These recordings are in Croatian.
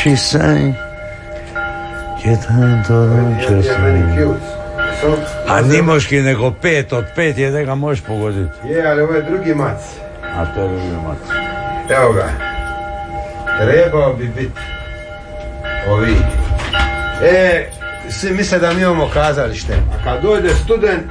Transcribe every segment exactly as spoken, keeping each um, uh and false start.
She sang, jedan dođe sam. A nimoški nego pet, od pet je da ga možeš pogoditi. Je, ali ovo je drugi mac. A to je drugi mac. Evo ga. Trebao bi biti ovi. E, svi misle da mi imamo kazalište. A kad dođe student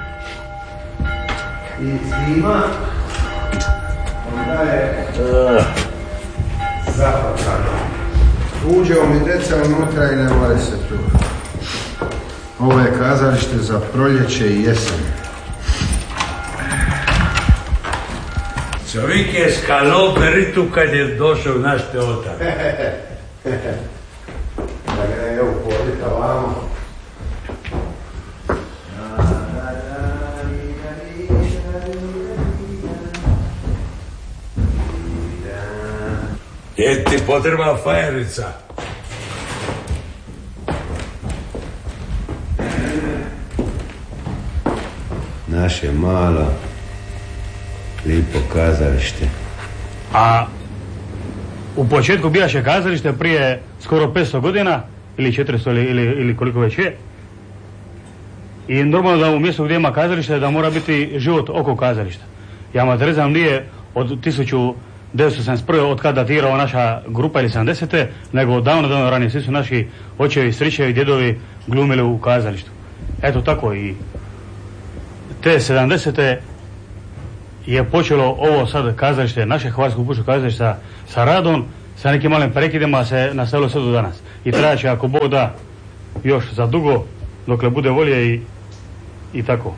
i zima, onda je uh. zapakano. Uđe mi deca unutra i ne more se tu. Ovo je kazalište za proljeće i jesen. Čovjek je skalo beritu kad je došao naš teotar. Da ga je evo podita vamo. Je ti potreba fajerica? Naše malo, lipo kazalište. A u početku bijaše kazalište prije skoro petsto godina, ili četiristo ili, ili, ili koliko već je. I normalno da u mjestu gdje ima kazalište da mora biti život oko kazališta. I amaterizam nije od tisuću devetsto sedamdeset prve od kada datirao naša grupa ili sedamdesete, nego davno, davno ranije. Svi su naši očevi, stričevi, djedovi glumili u kazalištu. Eto tako i te sedamdesete je počelo ovo sad kazalište, naše Hvarsko pučko kazalište sa, sa radom, sa nekim malim prekidima se nastavilo sve do danas. I trajaće, ako Bog da, još za dugo, dokle bude volje i, i tako.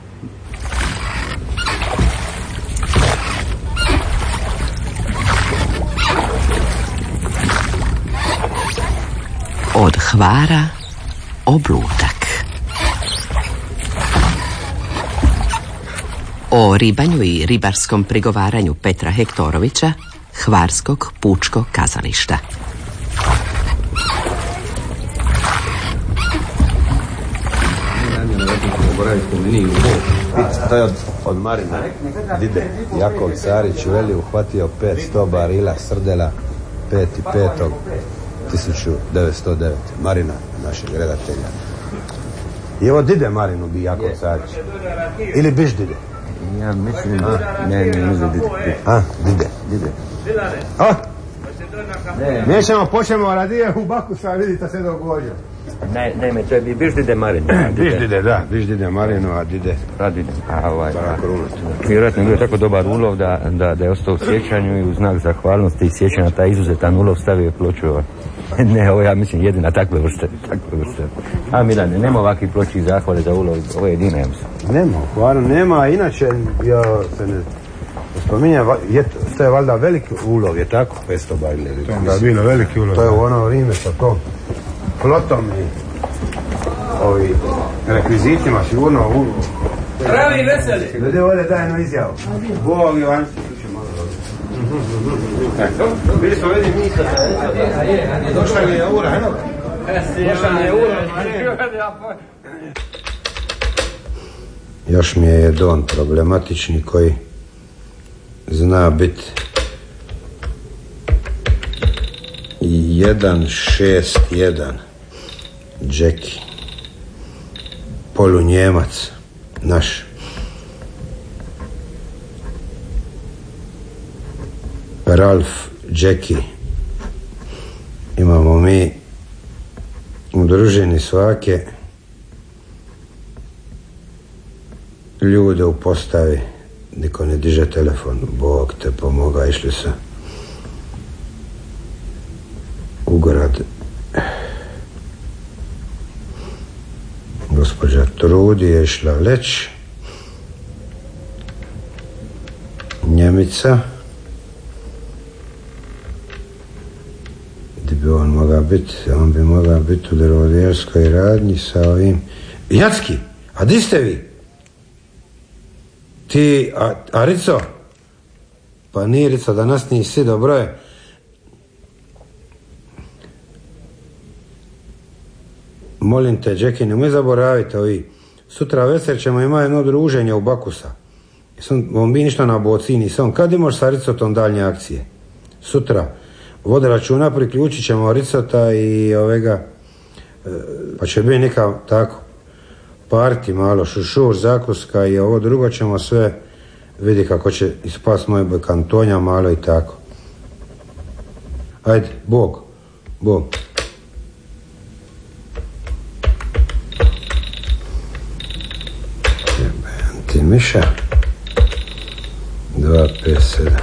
Od Hvara oblutak. O ribanju i ribarskom prigovaranju Petra Hektorovića, Hvarskog pučkog kazališta. To je od, od Marina. Dide. Jakov Carić veli uhvatio petsto barila srdela peti petog tisuću devetsto devete. Marina, našeg redatelja. I evo Dide Marinu bi Jakov Carić. Ili biš Dide? Ja mislim da ne, ne, ne, Dide. A, Dide. Dide. A? Ne ćemo, počnemo radije u Bakusa, vidite se dogodio. Ne, ne, me, to je biš Dide Marinu. Biš Dide, da, biš Dide Marinu, a Dide. A, Dide, a ovaj, vjerojatno je bio tako dobar ulov da, da, da je ostao u sjećanju i u znak zahvalnosti i sjećanja taj izuzetan ulov stavio je ploču. Ne, ovo ja mislim jedina takve vrste, takve vrste. A Milane, nema ovakvih ploči i zahvale za ulov, ovo je jedina, ja mislim. Nema, hvala, nema, inače, ja se ne spominjam, je, to je valjda veliki ulov, je tako? petsto barili. Da je bilo veliki ulov. To je u ono vrijeme sa tom flotom i ovi rekvizitima, sigurno ulov. Pravi veseli! Ljudi ovdje daj jednu izjavu. Bog Ivan. Bili smo vidi misa. Došla mi je ura, eno? Došla mi je ura. Još mi je jedan problematični koji zna biti jedan šest jedan Jackie, polunjemac naš. Ralf Jackie. Imamo mi u družini svake ljude u postavi, niko ne diže telefon, Bog te pomoga, išli se u grad. Gospođa Trudi je išla leć, Njemica, gdje bi on mogao biti, on bi mogao biti u drvodijerskoj radnji sa ovim. Jacki, a di ste vi? Ti, a, a Rico? Pa nije Rico, danas nisi, dobro je. Molim te, Jackie, nemoj zaboraviti ovi. Sutra večer ćemo imati jedno druženje u Bakusa. On bi ništa na bocini. Sam, kad imaš sa Ricotom daljnje akcije? Sutra. vode računa, priključit ćemo ricota i ovega, pa će biti neka tako parti malo, šušur, zakuska i ovo drugo ćemo sve vidi kako će ispast moj kantonja malo i tako. Ajde, Bog, Bog. Ti Miša, dva, pet, sedam.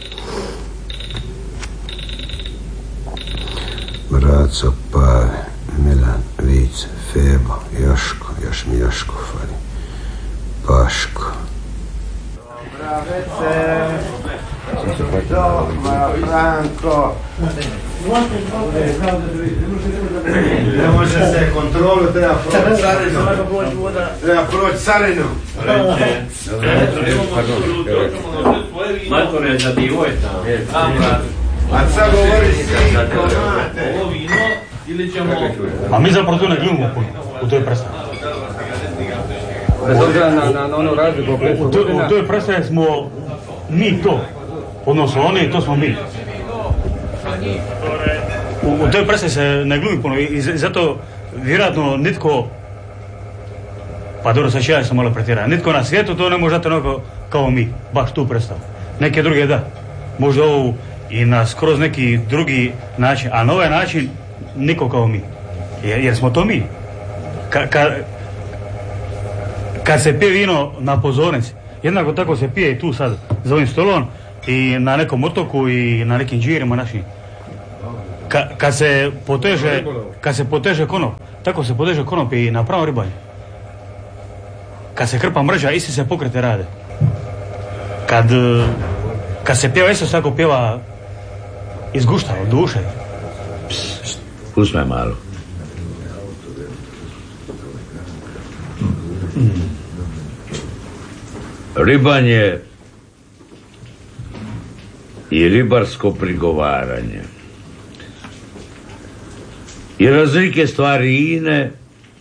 Braco, Pave, Milan, Vice, Febo, Joško, još mi Joško fali, Paško. Dobra večer, doma, Franko. Ne može se kontrolu, treba proći carinu. Treba proći carinu. Matore za divojta. A sad govori si komate. Ovo vino ili ćemo... A mi zapravo tu ne glumimo puno u toj predstavi. Bez obzira na, na, na ono razliku u, to, u toj predstavi smo mi to. Odnosno oni, to smo mi. U, u toj predstavi se ne glumi puno i zato vjerojatno nitko, pa dobro sad ja sam malo pretjerao, nitko na svijetu to ne može dati onako kao mi, baš tu predstavu. Neke druge da, možda ovu i na skroz neki drugi način, a na ovaj način niko kao mi, jer, jer smo to mi. Ka, ka, kad se pije vino na pozornici, jednako tako se pije i tu sad za ovim stolom i na nekom otoku i na nekim džirima našim. Ka, kad se poteže, kad se poteže konop, tako se poteže konop i na pravom ribanju. Kad se krpa mreža, isti se pokrete rade. Kad, kad se pjeva, isto se tako pjeva iz gušta, od duše. Pusme malo. Ribanje i ribarsko prigovaranje i razlike stvari ine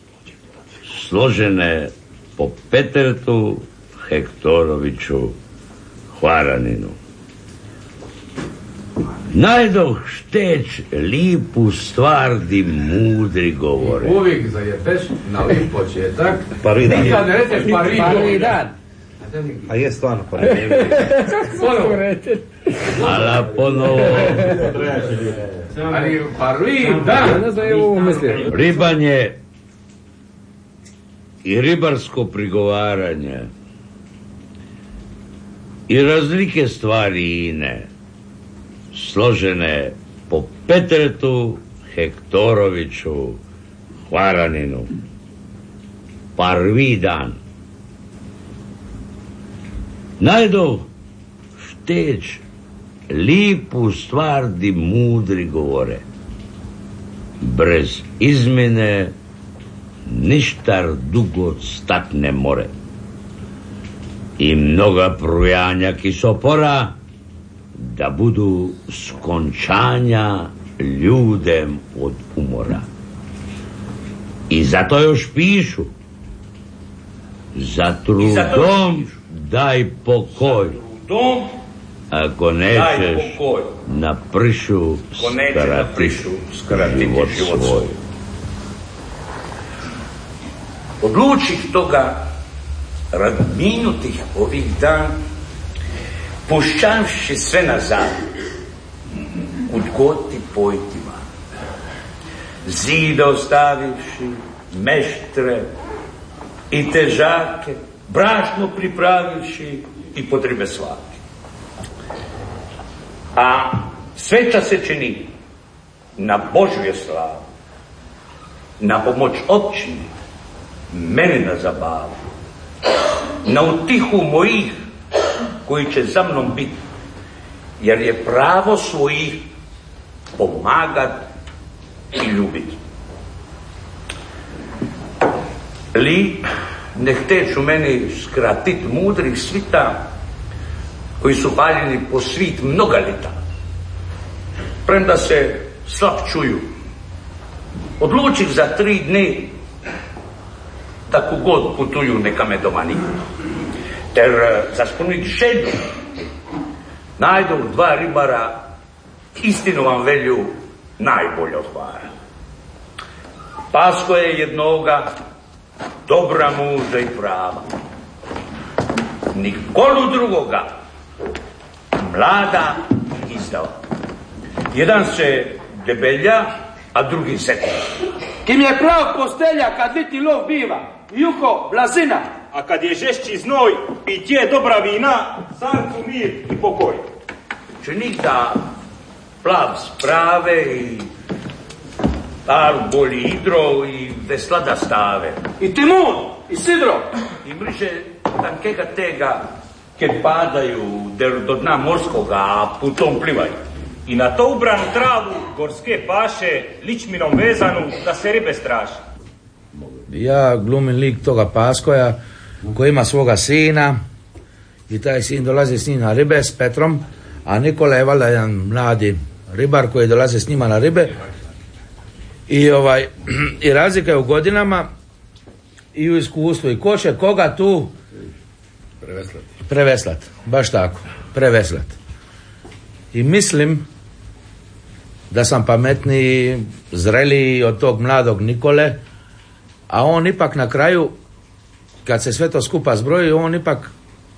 složene po Petertu Hektoroviću Hvaraninu. Najdoh šteć lipu stvar di mudri govore. Uvijek zajebeš na lip početak. Prvi dan. Nikad ne rećeš prvi, prvi dan. A je stvarno prvi dan. Ala ponovo. Ali prvi dan. Ribanje i ribarsko prigovaranje i razlike stvari ine složene po Petretu Hektoroviću Hvaraninu. Prvi dan. Najdo šteć lipu stvar di mudri govore. Brez izmjene ništar dugo stat ne more. I mnoga prujanja kisopora da budu skončanja ljudem od umora. I zato još pišu. Za trudom daj pokoj. Ako nećeš na pršu skrati život svoj. Odlučih toga rad minutih ovih dan, pušćavši sve nazad, kud god ti pojtima. Zida ostavivši, meštre i težake, brašno pripravivši i potrebe svake. A sveča se čini na Božju slavu, na pomoć općini, mene na zabavu, na utihu mojih koji će za mnom biti, jer je pravo svojih pomagat i ljubiti. Li ne hteću meni skratit mudrih svita koji su paljeni po svit mnoga lita, premda se slab čuju, odlučih za tri dni da kogod putuju neka me doma niknu. Ter za spunit želju najdou dva ribara istinu vam velju najbolje odvara. Pasko je jednoga, dobra muža i prava. Nikolu drugoga, mlada izdava. Jedan se debelja, a drugi seka. Kim je prav postelja kad viti lov biva, juko, blazina. A kad je žešći znoj, pitje dobra vina, sarcu mir i pokoj. Činik da plav sprave i par boli idro i veslada stave. I timun, i sidro. I mriže tankega tega, kad padaju der do dna morskoga, a putom plivaju. I na to ubranu travu gorske paše, ličminom vezanu, da se ribe straši. Ja glumim lik toga Paskoja koji ima svoga sina i taj sin dolazi s njim na ribe s Petrom, a Nikola je valjda jedan mladi ribar koji dolazi s njima na ribe i ovaj i razlika je u godinama i u iskustvu i ko će koga tu preveslat. Preveslat, baš tako, preveslat. I mislim da sam pametniji, zreliji od tog mladog Nikole, a on ipak na kraju, kad se sve to skupa zbroji, on ipak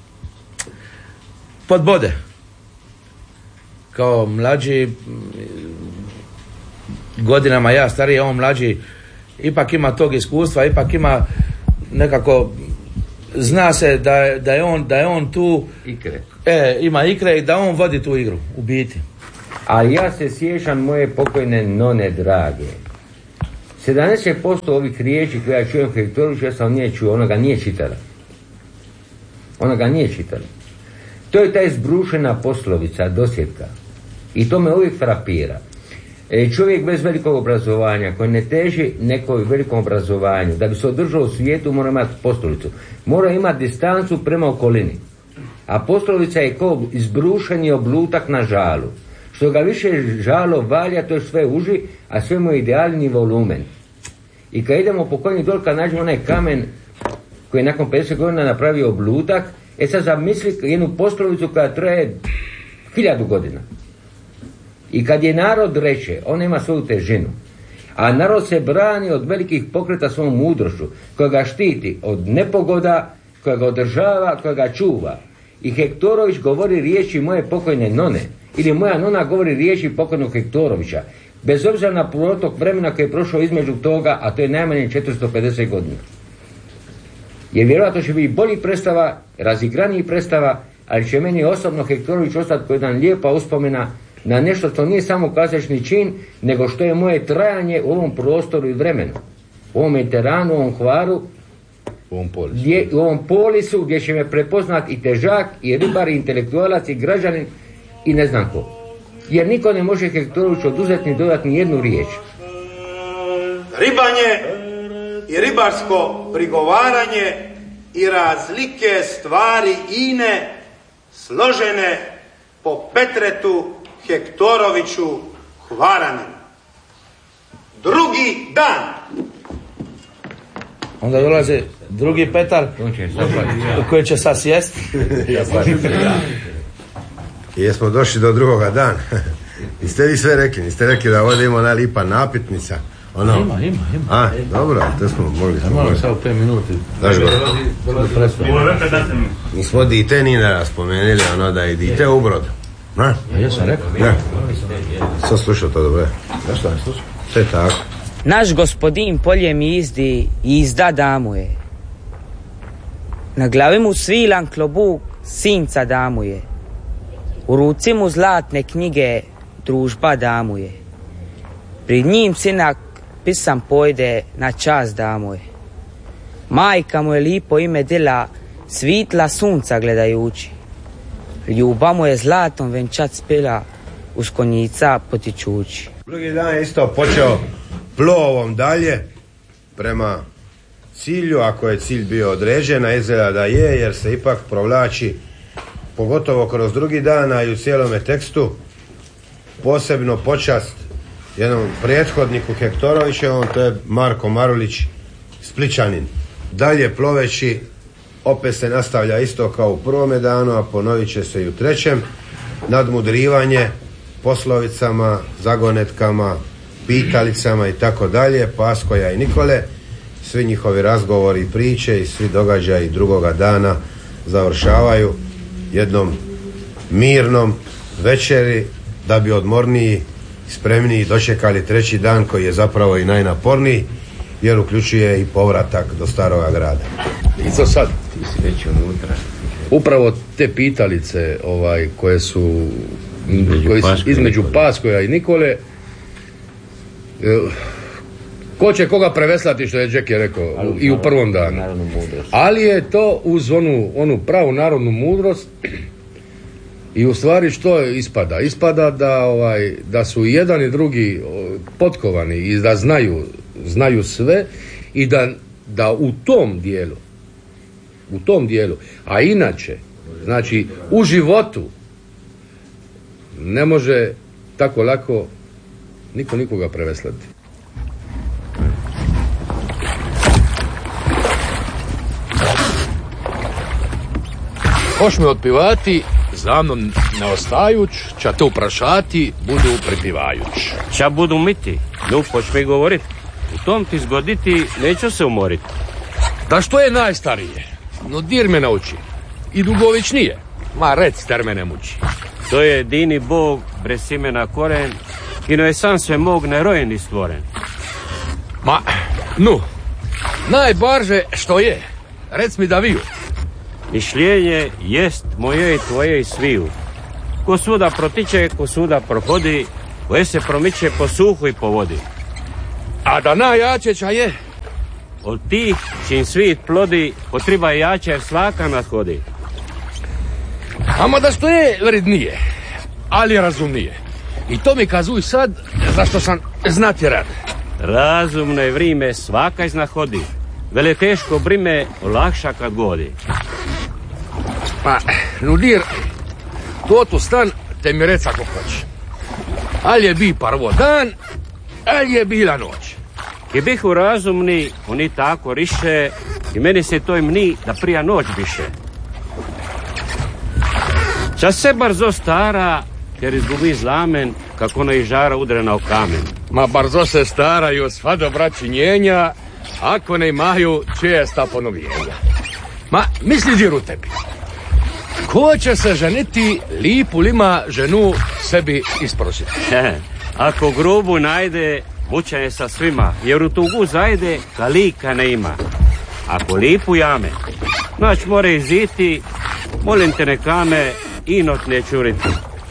podbode. Kao mlađi, godinama ja stariji, on mlađi, ipak ima tog iskustva, ipak ima nekako, zna se da, da, je, on, da je on tu, ikre. E, ima ikre i da on vodi tu igru, u biti. A ja se sjećam moje pokojne none drage. sedamdeset posto ovih riječi koje ja čujem Hektoroviću, ja sam nije čuo, ona ga nije čitala. Ona ga nije čitala. To je ta izbrušena poslovica, dosjetka. I to me uvijek frapira. E, čovjek bez velikog obrazovanja, koji ne teži nekoj velikom obrazovanju, da bi se održao u svijetu, mora imati poslovicu. Mora imati distancu prema okolini. A poslovica je kao izbrušeni oblutak na žalu. Što ga više žalo valja, to je sve uži, a sve mu je idealni volumen. I kad idemo po konji dol, kad nađemo onaj kamen koji je nakon pedeset godina napravio oblutak, e sad zamisli jednu poslovicu koja traje hiljadu godina. I kad je narod reče, on ima svoju težinu. A narod se brani od velikih pokreta svom mudrošću, koja ga štiti od nepogoda, koja ga održava, koja ga čuva. I Hektorović govori riječi moje pokojne none, ili moja nona govori riječi pokojnog Hektorovića, bez obzira na protok vremena koji je prošao između toga, a to je najmanje četiristo pedeset godina. Jer vjerojatno će biti bolji predstava, razigraniji predstava, ali će meni osobno Hektorović ostati kao jedan lijepa uspomena na nešto što nije samo kazališni čin, nego što je moje trajanje u ovom prostoru i vremenu. U ovom Mediteranu, u ovom Hvaru, u ovom polisu, gdje, u ovom polisu gdje će me prepoznat i težak, i ribar, i intelektualac, i građanin, i ne znam ko. Jer niko ne može Hektoroviću oduzeti ni dodati ni jednu riječ. Ribanje i ribarsko prigovaranje i razlike stvari ine složene po Petretu Hektoroviću Hvaraninu. Drugi dan. Onda dolazi drugi Petar koji će sad sjest. I jesmo došli do drugoga dana. Niste vi sve rekli, niste rekli da ovdje ima ona lipa napitnica. Ono. Ima, ima, ima. A, dobro, to smo mogli. Ja moram sad u pet minuti. Daš go. Nismo dite ni ne raspomenili, ono da idite u brod. Na? Ja jesam rekao. Ja. Sam slušao to dobro. Da šta ne slušao? Sve tako. Naš gospodin polje mi izdi i izda damu je. Na glavi mu svilan klobuk, sinca damu je. U ruci mu zlatne knjige, družba damu je. Pred njim sinak pisam pojde, na čas damu je. Majka mu je lipo ime dila, svitla sunca gledajući. Ljubav mu je zlatom venčat spila, uz konjica potičući. Drugi dan je isto počeo plovom dalje prema cilju, ako je cilj bio određen, a izgleda da je, jer se ipak provlači pogotovo kroz drugi dan, a i u cijelome tekstu posebno počast jednom prethodniku Hektorovićevom, to je Marko Marulić, Splićanin. Dalje ploveći opet se nastavlja isto kao u prvome danu, a ponovit će se i u trećem, nadmudrivanje poslovicama, zagonetkama, pitalicama i tako dalje, Paskoja i Nikole. Svi njihovi razgovori i priče i svi događaji drugoga dana završavaju jednom mirnom večeri da bi odmorniji, spremniji dočekali treći dan koji je zapravo i najnaporniji jer uključuje i povratak do staroga grada. I to sad? Ti si već unutra. Upravo te pitalice ovaj, koje su između, koji su, Paskoja, između Paskoja i Nikole, e, ko će koga preveslati, što je Džeki rekao, ali, i u prvom danu. Ali je to uz onu, onu pravu narodnu mudrost. I u stvari što ispada? Ispada da, ovaj, da su jedan i drugi potkovani i da znaju, znaju sve i da, da u tom dijelu, u tom dijelu, a inače, znači u životu ne može tako lako niko nikoga preveslati. Hoš me odpivati, za mnom ne ostajuć, ča te uprašati, budu pripivajuć. Ča budu miti, nu počmi govorit. U tom ti zgoditi, neću se umorit. Da što je najstarije? No dir me nauči. I Dugović nije. Ma rec, ter me ne muči. To je jedini Bog, brez imena koren, kino je sam sve mog nerojen i stvoren. Ma, nu, najbarže što je, rec mi da viju. Mišljenje jest moje i tvoje i sviju. Ko svuda protiče, ko svuda prohodi, koje se promiče po suhu i po vodi. A da najjačeća je? Od tih čim svit plodi, potriba jače jer svaka nadhodi. Ama da što je vrednije, ali razumnije. I to mi kazuj sad, zašto sam znati rad. Razumno je vrime svaka iznahodi. Vele teško brime olakša kad godi. Pa, nudir, to tu stan te mi rec ako hoće. Ali je bi prvo dan, ali je bila noć. Ki bih u razumni, oni tako riše, i meni se to mni da prija noć biše. Čas se brzo stara, jer izgubi zlamen, kako ona i žara udrena u kamen. Ma brzo se staraju sva dobra činjenja, ako ne imaju česta ponovljenja. Ma, misli dir u tebi. Ko će se ženiti, lipu lima ženu sebi isprositi? Ako grubu najde, mučan je sa svima, jer u tugu zajde, ka lika ne ima. Ako lipu jame, noć more iziti, molim te neka me i noć ne čuriti.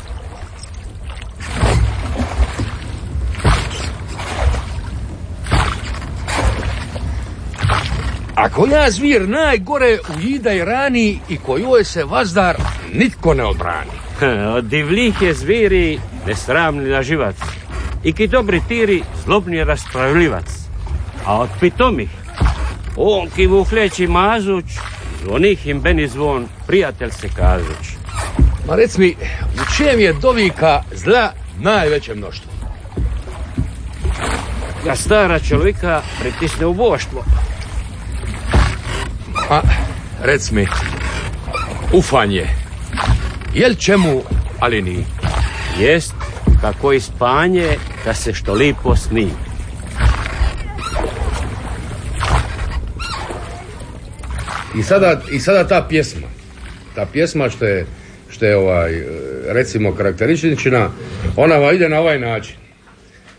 Ako ja zvir najgore ujida i rani i kojoj se vazdar nitko ne odbrani. Od divljih je zviri nesramni naživac i ki dobri tiri zlobni je raspravljivac. A od pitomih, on ki vuhleći mazuć, zvonih im beni zvon, prijatelj se kazuć. Ma rec mi, u čem je dovika zla najveće mnoštvo? Ga stara čovjeka pritisne u boštvo. Pa, rec mi, ufanje, jel čemu, ali ni? Jest, kako i spanje, da se što lipo sni. I sada, i sada ta pjesma, ta pjesma što je, što je ovaj, recimo karakteristična, ona ide na ovaj način.